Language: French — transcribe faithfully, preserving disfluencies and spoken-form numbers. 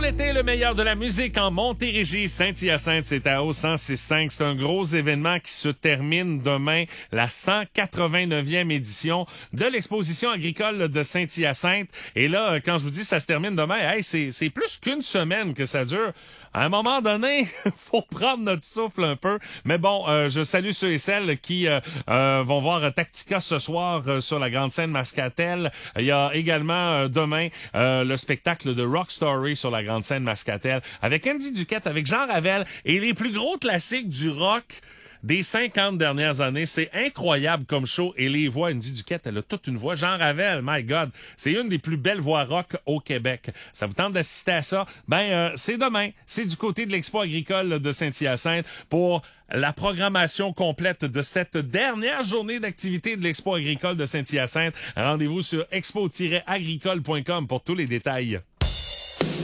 l'été, le meilleur de la musique en Montérégie, Saint-Hyacinthe, c'est à O cent six cinq. C'est un gros événement qui se termine demain, la cent quatre-vingt-neuvième édition de l'exposition agricole de Saint-Hyacinthe. Et là, quand je vous dis ça se termine demain, hey, c'est, c'est plus qu'une semaine que ça dure. À un moment donné, faut prendre notre souffle un peu. Mais bon, euh, je salue ceux et celles qui euh, euh, vont voir Tactica ce soir euh, sur la grande scène Mascatel. Il y a également euh, demain euh, le spectacle de Rock Story sur la grande scène Mascatel avec Andy Duquette, avec Jean Ravel et les plus gros classiques du rock des cinquante dernières années. C'est incroyable comme show. Et les voix, Andy Duquette, elle a toute une voix. Jean Ravel, my God, c'est une des plus belles voix rock au Québec. Ça vous tente d'assister à ça? Ben, euh, c'est demain. C'est du côté de l'Expo agricole de Saint-Hyacinthe pour la programmation complète de cette dernière journée d'activité de l'Expo agricole de Saint-Hyacinthe. Rendez-vous sur expo tiret agricole point com pour tous les détails.